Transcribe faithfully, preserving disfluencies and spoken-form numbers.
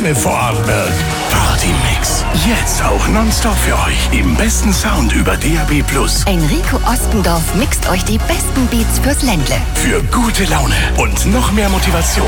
Sonne Vorarlberg. Party-Mix. Jetzt auch nonstop für euch. Im besten Sound über D A B plus. Enrico Ostendorf mixt euch die besten Beats fürs Ländle. Für gute Laune und noch mehr Motivation.